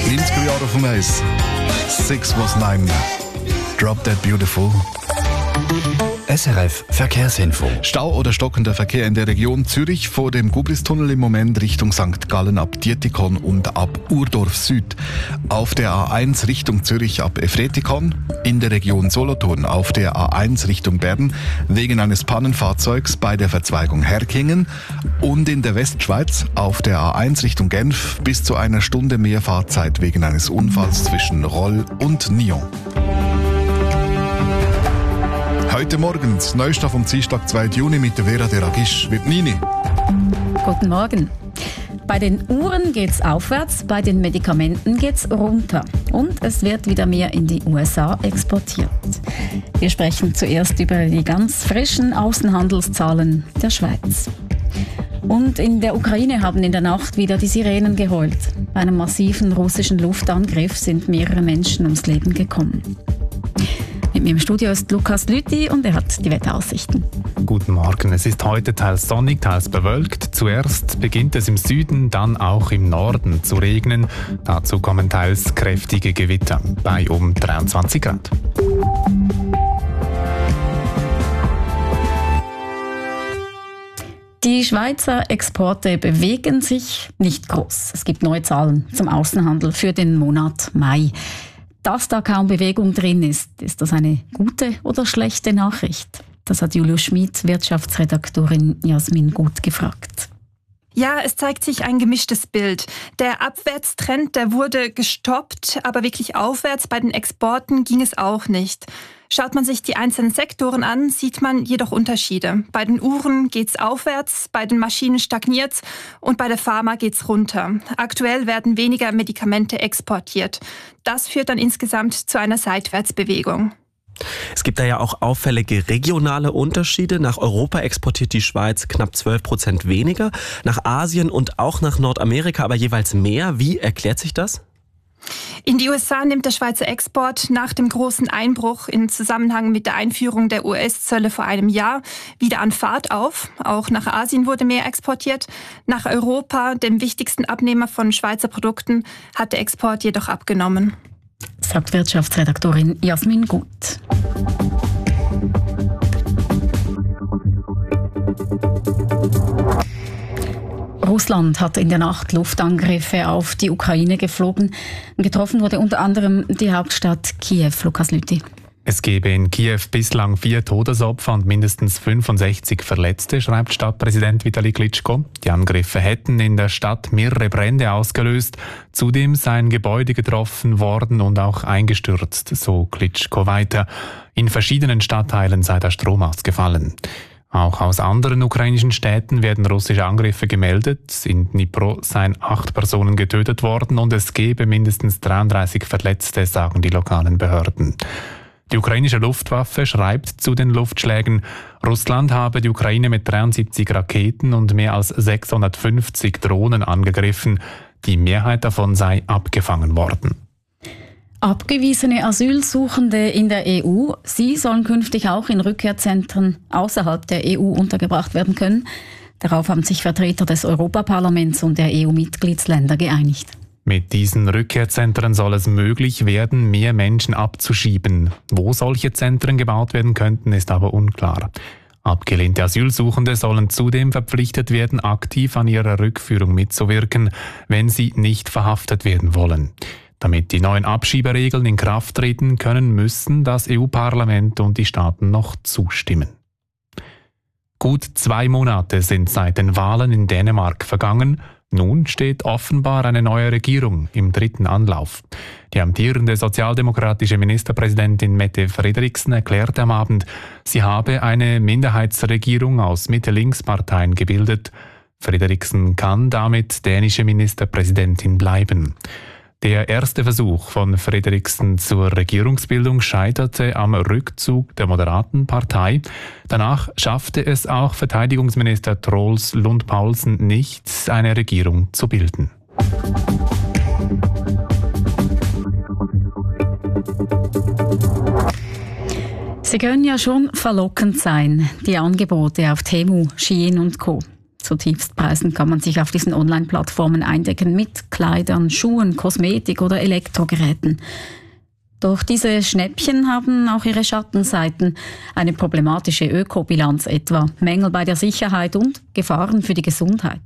90er Jahre auf dem Eis. 6 was 9. Drop That Beautiful. SRF Verkehrsinfo. Stau oder stockender Verkehr in der Region Zürich vor dem Gubristunnel im Moment Richtung St. Gallen ab Dietikon und ab Urdorf Süd. Auf der A1 Richtung Zürich ab Efretikon. In der Region Solothurn auf der A1 Richtung Bern wegen eines Pannenfahrzeugs bei der Verzweigung Herkingen. Und in der Westschweiz auf der A1 Richtung Genf bis zu einer Stunde mehr Fahrzeit wegen eines Unfalls zwischen Roll und Nyon. Heute Morgen, das Neueste vom Dienstag, 2. Juni mit der Vera Deragisch. Wird Nini. Guten Morgen. Bei den Uhren geht's aufwärts, bei den Medikamenten geht's runter. Und es wird wieder mehr in die USA exportiert. Wir sprechen zuerst über die ganz frischen Außenhandelszahlen der Schweiz. Und in der Ukraine haben in der Nacht wieder die Sirenen geheult. Bei einem massiven russischen Luftangriff sind mehrere Menschen ums Leben gekommen. Mit mir im Studio ist Lukas Lüthi und er hat die Wetteraussichten. Guten Morgen. Es ist heute teils sonnig, teils bewölkt. Zuerst beginnt es im Süden, dann auch im Norden zu regnen. Dazu kommen teils kräftige Gewitter bei um 23 Grad. Die Schweizer Exporte bewegen sich nicht groß. Es gibt neue Zahlen zum Außenhandel für den Monat Mai. Dass da kaum Bewegung drin ist das eine gute oder schlechte Nachricht? Das hat Julius Schmid, Wirtschaftsredaktorin Jasmin Gut, gefragt. Ja, es zeigt sich ein gemischtes Bild. Der Abwärtstrend, der wurde gestoppt, aber wirklich aufwärts bei den Exporten ging es auch nicht. Schaut man sich die einzelnen Sektoren an, sieht man jedoch Unterschiede. Bei den Uhren geht's aufwärts, bei den Maschinen stagniert's und bei der Pharma geht's runter. Aktuell werden weniger Medikamente exportiert. Das führt dann insgesamt zu einer Seitwärtsbewegung. Es gibt da ja auch auffällige regionale Unterschiede. Nach Europa exportiert die Schweiz knapp 12% weniger, nach Asien und auch nach Nordamerika aber jeweils mehr. Wie erklärt sich das? In die USA nimmt der Schweizer Export nach dem großen Einbruch im Zusammenhang mit der Einführung der US-Zölle vor einem Jahr wieder an Fahrt auf. Auch nach Asien wurde mehr exportiert. Nach Europa, dem wichtigsten Abnehmer von Schweizer Produkten, hat der Export jedoch abgenommen. Sagt Wirtschaftsredaktorin Jasmin Gut. Russland hat in der Nacht Luftangriffe auf die Ukraine geflogen. Getroffen wurde unter anderem die Hauptstadt Kiew. Lukas Lüthi. Es gebe in Kiew bislang 4 Todesopfer und mindestens 65 Verletzte, schreibt Stadtpräsident Vitali Klitschko. Die Angriffe hätten in der Stadt mehrere Brände ausgelöst. Zudem seien Gebäude getroffen worden und auch eingestürzt, so Klitschko weiter. In verschiedenen Stadtteilen sei der Strom ausgefallen. Auch aus anderen ukrainischen Städten werden russische Angriffe gemeldet. In Dnipro seien 8 Personen getötet worden und es gebe mindestens 33 Verletzte, sagen die lokalen Behörden. Die ukrainische Luftwaffe schreibt zu den Luftschlägen, Russland habe die Ukraine mit 73 Raketen und mehr als 650 Drohnen angegriffen. Die Mehrheit davon sei abgefangen worden. Abgewiesene Asylsuchende in der EU, sie sollen künftig auch in Rückkehrzentren außerhalb der EU untergebracht werden können. Darauf haben sich Vertreter des Europaparlaments und der EU-Mitgliedsländer geeinigt. Mit diesen Rückkehrzentren soll es möglich werden, mehr Menschen abzuschieben. Wo solche Zentren gebaut werden könnten, ist aber unklar. Abgelehnte Asylsuchende sollen zudem verpflichtet werden, aktiv an ihrer Rückführung mitzuwirken, wenn sie nicht verhaftet werden wollen. Damit die neuen Abschieberegeln in Kraft treten können, müssen das EU-Parlament und die Staaten noch zustimmen. Gut 2 Monate sind seit den Wahlen in Dänemark vergangen. Nun steht offenbar eine neue Regierung im 3. Anlauf. Die amtierende sozialdemokratische Ministerpräsidentin Mette Frederiksen erklärte am Abend, sie habe eine Minderheitsregierung aus Mitte-Links-Parteien gebildet. Frederiksen kann damit dänische Ministerpräsidentin bleiben. Der erste Versuch von Frederiksen zur Regierungsbildung scheiterte am Rückzug der moderaten Partei. Danach schaffte es auch Verteidigungsminister Troels Lund Poulsen nicht, eine Regierung zu bilden. Sie können ja schon verlockend sein, die Angebote auf Temu, Shein und Co. Zu Tiefstpreisen kann man sich auf diesen Online-Plattformen eindecken mit Kleidern, Schuhen, Kosmetik oder Elektrogeräten. Doch diese Schnäppchen haben auch ihre Schattenseiten. Eine problematische Ökobilanz etwa, Mängel bei der Sicherheit und Gefahren für die Gesundheit.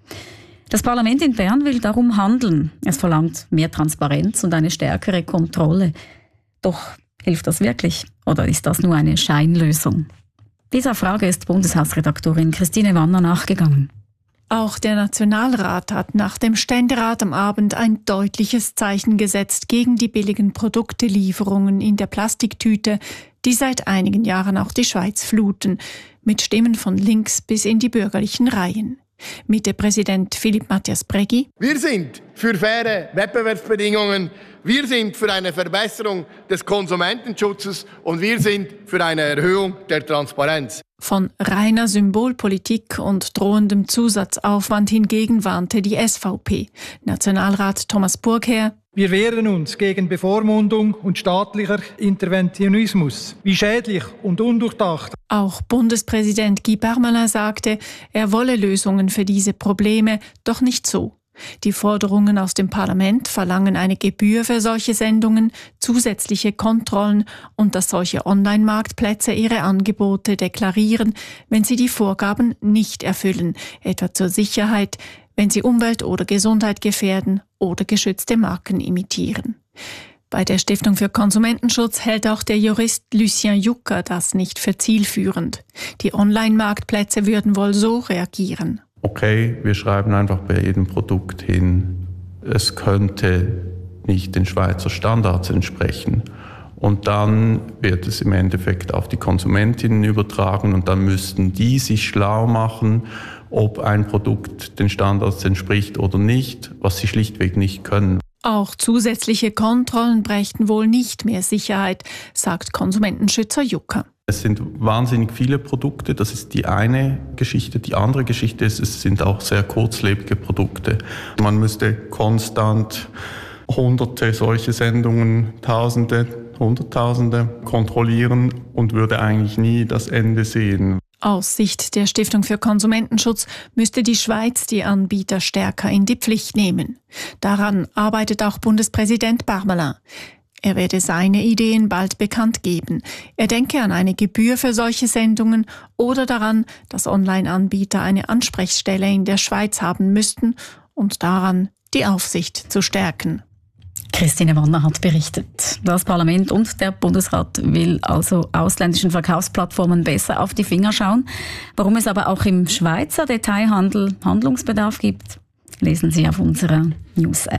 Das Parlament in Bern will darum handeln. Es verlangt mehr Transparenz und eine stärkere Kontrolle. Doch hilft das wirklich? Oder ist das nur eine Scheinlösung? Dieser Frage ist Bundeshausredaktorin Christine Wanner nachgegangen. Auch der Nationalrat hat nach dem Ständerat am Abend ein deutliches Zeichen gesetzt gegen die billigen Produktelieferungen in der Plastiktüte, die seit einigen Jahren auch die Schweiz fluten, mit Stimmen von links bis in die bürgerlichen Reihen. Mitte-Präsident Philippe Matthias Bregui. Wir sind für faire Wettbewerbsbedingungen, wir sind für eine Verbesserung des Konsumentenschutzes und wir sind für eine Erhöhung der Transparenz. Von reiner Symbolpolitik und drohendem Zusatzaufwand hingegen warnte die SVP. Nationalrat Thomas Burgherr. Wir wehren uns gegen Bevormundung und staatlicher Interventionismus. Wie schädlich und undurchdacht. Auch Bundespräsident Guy Parmelin sagte, er wolle Lösungen für diese Probleme, doch nicht so. Die Forderungen aus dem Parlament verlangen eine Gebühr für solche Sendungen, zusätzliche Kontrollen und dass solche Online-Marktplätze ihre Angebote deklarieren, wenn sie die Vorgaben nicht erfüllen, etwa zur Sicherheit, wenn sie Umwelt oder Gesundheit gefährden oder geschützte Marken imitieren. Bei der Stiftung für Konsumentenschutz hält auch der Jurist Lucien Jucker das nicht für zielführend. Die Online-Marktplätze würden wohl so reagieren. Okay, wir schreiben einfach bei jedem Produkt hin, es könnte nicht den Schweizer Standards entsprechen. Und dann wird es im Endeffekt auf die Konsumentinnen übertragen und dann müssten die sich schlau machen, ob ein Produkt den Standards entspricht oder nicht, was sie schlichtweg nicht können. Auch zusätzliche Kontrollen brächten wohl nicht mehr Sicherheit, sagt Konsumentenschützer Jucker. Es sind wahnsinnig viele Produkte, das ist die eine Geschichte. Die andere Geschichte ist, es sind auch sehr kurzlebige Produkte. Man müsste konstant Hunderte solche Sendungen, Tausende, Hunderttausende kontrollieren und würde eigentlich nie das Ende sehen. Aus Sicht der Stiftung für Konsumentenschutz müsste die Schweiz die Anbieter stärker in die Pflicht nehmen. Daran arbeitet auch Bundespräsident Parmelin. Er werde seine Ideen bald bekannt geben. Er denke an eine Gebühr für solche Sendungen oder daran, dass Online-Anbieter eine Ansprechstelle in der Schweiz haben müssten und daran, die Aufsicht zu stärken. Christine Wanner hat berichtet. Das Parlament und der Bundesrat will also ausländischen Verkaufsplattformen besser auf die Finger schauen. Warum es aber auch im Schweizer Detailhandel Handlungsbedarf gibt, lesen Sie auf unserer News-App.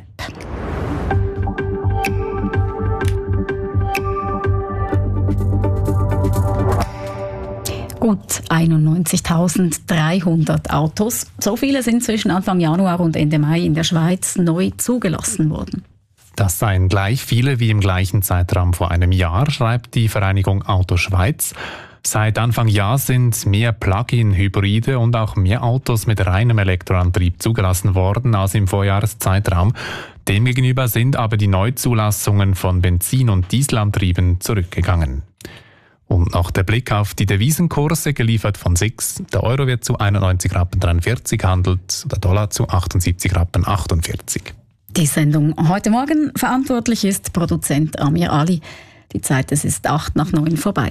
Gut 91.300 Autos. So viele sind zwischen Anfang Januar und Ende Mai in der Schweiz neu zugelassen worden. Das seien gleich viele wie im gleichen Zeitraum vor einem Jahr, schreibt die Vereinigung Auto Schweiz. Seit Anfang Jahr sind mehr Plug-in-Hybride und auch mehr Autos mit reinem Elektroantrieb zugelassen worden als im Vorjahreszeitraum. Demgegenüber sind aber die Neuzulassungen von Benzin- und Dieselantrieben zurückgegangen. Und noch der Blick auf die Devisenkurse, geliefert von SIX. Der Euro wird zu 91,43 Rappen handelt, der Dollar zu 78,48 Rappen. Die Sendung heute Morgen, verantwortlich ist Produzent Amir Ali. Die Zeit, es ist 8:09 vorbei.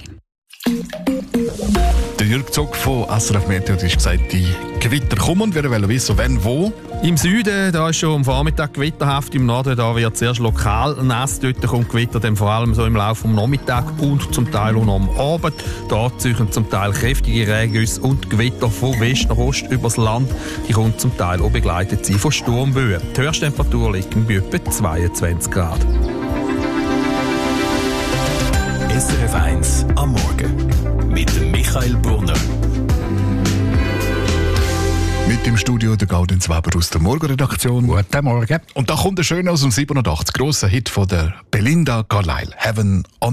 Der Jürg Zog von SRF Meteo hat gesagt, die Gewitter kommen und wir wollen wissen, wann, wo. Im Süden, da ist schon am Vormittag gewitterhaft, im Norden da wird es erst lokal nass, dort kommt Gewitter dann vor allem so im Laufe des Nachmittags und zum Teil auch noch am Abend. Da ziehen zum Teil kräftige Regengüsse und Gewitter von West nach Ost übers Land. Die kommen zum Teil auch begleitet von Sturmböen. Die Höchsttemperatur liegt bei etwa 22 Grad. SRF 1 am Morgen mit Michael Brunner. Mit im Studio der Gaudenz Weber aus der Morgenredaktion. Guten Morgen. Und da kommt der Schöne aus dem 87, grosser Hit von der Belinda Carlisle, Heaven on